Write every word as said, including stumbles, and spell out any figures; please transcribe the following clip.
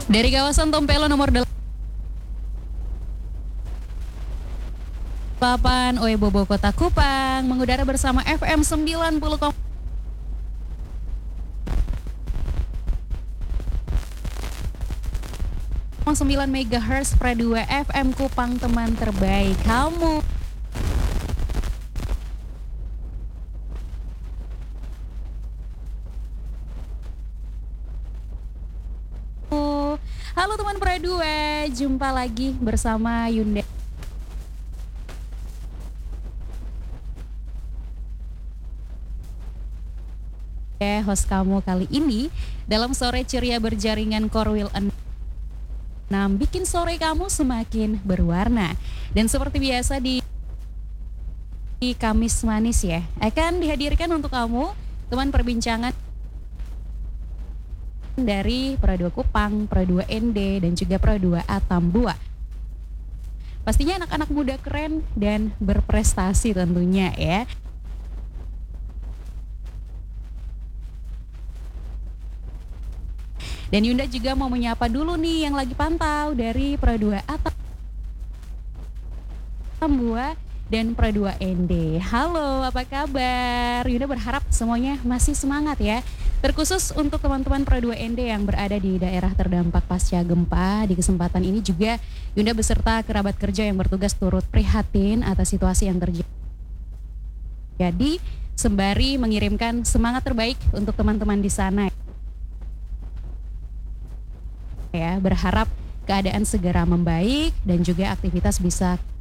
Dari kawasan Tompelo nomor delapan Oebobo Kota Kupang mengudara bersama F M sembilan puluh sembilan megahertz Pro dua F M Kupang, teman terbaik kamu. Halo teman Pro dua, jumpa lagi bersama Yunda. Host kamu kali ini dalam sore ceria berjaringan Korwil enam, bikin sore kamu semakin berwarna. Dan seperti biasa di, di Kamis Manis ya, akan dihadirkan untuk kamu teman perbincangan dari Pro dua Kupang, Pro dua N D, dan juga Pro dua Atambua. Pastinya anak-anak muda keren dan berprestasi tentunya ya. Dan Yunda juga mau menyapa dulu nih yang lagi pantau dari Pro dua Atambua dan Pro dua N D. Halo, apa kabar? Yunda berharap semuanya masih semangat ya. Terkhusus untuk teman-teman Pro dua N D yang berada di daerah terdampak pasca gempa, di kesempatan ini juga Yunda beserta kerabat kerja yang bertugas turut prihatin atas situasi yang terjadi. Jadi, sembari mengirimkan semangat terbaik untuk teman-teman di sana. Ya, berharap keadaan segera membaik dan juga aktivitas bisa